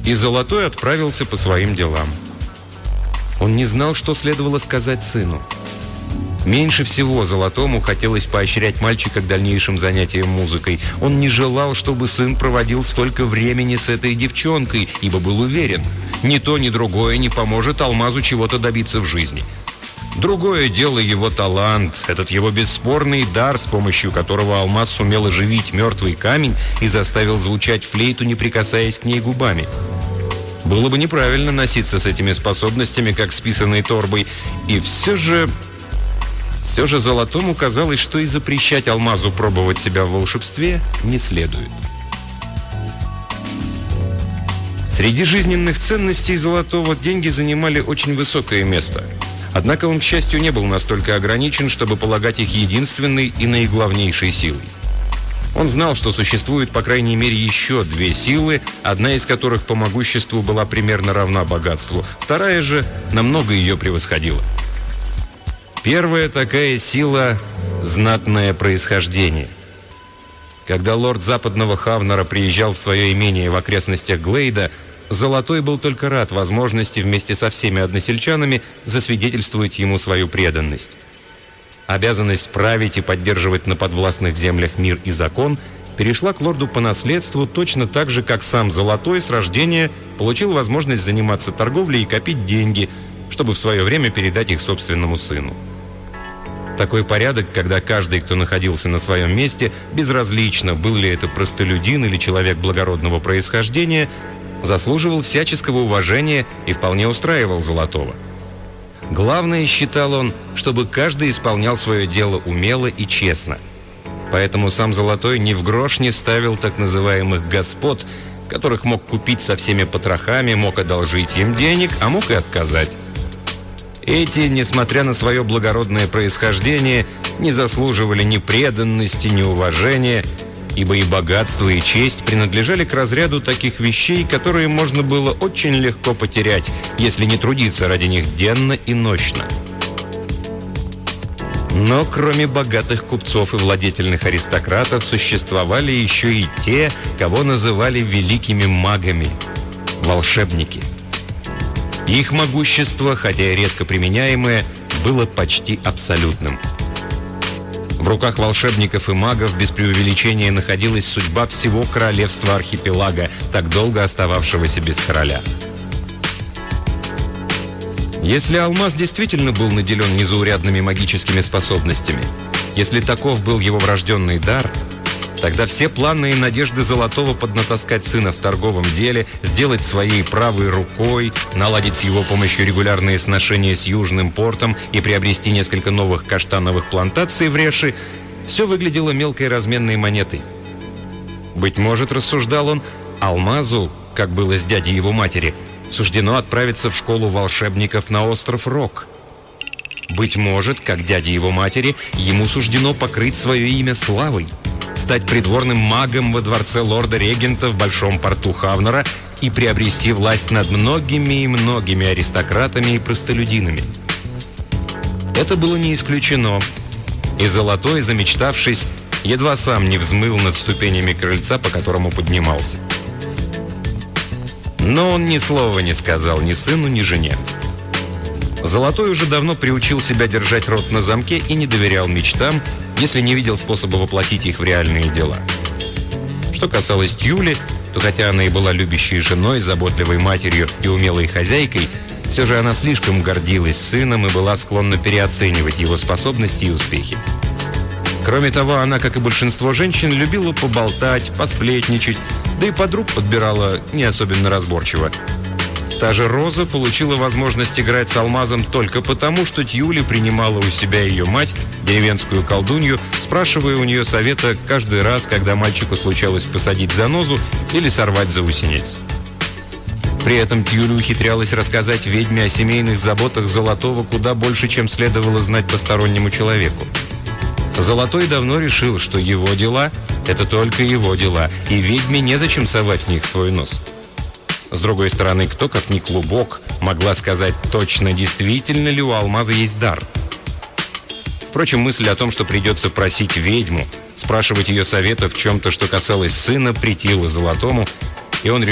и Золотой отправился по своим делам. Он не знал, что следовало сказать сыну. Меньше всего Золотому хотелось поощрять мальчика к дальнейшим занятиям музыкой. Он не желал, чтобы сын проводил столько времени с этой девчонкой, ибо был уверен, ни то, ни другое не поможет Алмазу чего-то добиться в жизни. Другое дело его талант, этот его бесспорный дар, с помощью которого Алмаз сумел оживить мертвый камень и заставил звучать флейту, не прикасаясь к ней губами. Было бы неправильно носиться с этими способностями, как с писаной торбой, и все же Золотому казалось, что и запрещать Алмазу пробовать себя в волшебстве не следует. Среди жизненных ценностей Золотого деньги занимали очень высокое место. Однако он, к счастью, не был настолько ограничен, чтобы полагать их единственной и наиглавнейшей силой. Он знал, что существует по крайней мере еще две силы, одна из которых по могуществу была примерно равна богатству, вторая же намного ее превосходила. Первая такая сила – знатное происхождение. Когда лорд Западного Хавнера приезжал в свое имение в окрестностях Глейда, Золотой был только рад возможности вместе со всеми односельчанами засвидетельствовать ему свою преданность. Обязанность править и поддерживать на подвластных землях мир и закон перешла к лорду по наследству точно так же, как сам Золотой с рождения получил возможность заниматься торговлей и копить деньги, чтобы в свое время передать их собственному сыну. Такой порядок, когда каждый, кто находился на своем месте, безразлично, был ли это простолюдин или человек благородного происхождения, заслуживал всяческого уважения и вполне устраивал Золотого. Главное, считал он, чтобы каждый исполнял свое дело умело и честно. Поэтому сам Золотой ни в грош не ставил так называемых господ, которых мог купить со всеми потрохами, мог одолжить им денег, а мог и отказать. Эти, несмотря на свое благородное происхождение, не заслуживали ни преданности, ни уважения, ибо и богатство, и честь принадлежали к разряду таких вещей, которые можно было очень легко потерять, если не трудиться ради них денно и нощно. Но кроме богатых купцов и владетельных аристократов существовали еще и те, кого называли великими магами – волшебники. Их могущество, хотя и редко применяемое, было почти абсолютным. В руках волшебников и магов без преувеличения находилась судьба всего королевства архипелага, так долго остававшегося без короля. Если Алмаз действительно был наделен незаурядными магическими способностями, если таков был его врожденный дар, тогда все планы и надежды Золотого поднатаскать сына в торговом деле, сделать своей правой рукой, наладить с его помощью регулярные сношения с Южным портом и приобрести несколько новых каштановых плантаций в Реши, все выглядело мелкой разменной монетой. Быть может, рассуждал он, Алмазу, как было с дядей его матери, суждено отправиться в школу волшебников на остров Рок. Быть может, как дяде его матери, ему суждено покрыть свое имя славой, стать придворным магом во дворце лорда-регента в Большом порту Хавнера и приобрести власть над многими и многими аристократами и простолюдинами. Это было не исключено, и Золотой, замечтавшись, едва сам не взмыл над ступенями крыльца, по которому поднимался. Но он ни слова не сказал ни сыну, ни жене. Золотой уже давно приучил себя держать рот на замке и не доверял мечтам, если не видел способа воплотить их в реальные дела. Что касалось Тьюли, то хотя она и была любящей женой, заботливой матерью и умелой хозяйкой, все же она слишком гордилась сыном и была склонна переоценивать его способности и успехи. Кроме того, она, как и большинство женщин, любила поболтать, посплетничать, да и подруг подбирала не особенно разборчиво. Та же Роза получила возможность играть с Алмазом только потому, что Тьюли принимала у себя ее мать, деревенскую колдунью, спрашивая у нее совета каждый раз, когда мальчику случалось посадить занозу или сорвать заусенец. При этом Тьюли ухитрялась рассказать ведьме о семейных заботах Золотого куда больше, чем следовало знать постороннему человеку. Золотой давно решил, что его дела – это только его дела, и ведьме незачем совать в них свой нос. С другой стороны, кто, как ни Клубок, могла сказать точно, действительно ли у Алмаза есть дар? Впрочем, мысль о том, что придется просить ведьму, спрашивать ее совета в чем-то, что касалось сына, претила Золотому, и он решил,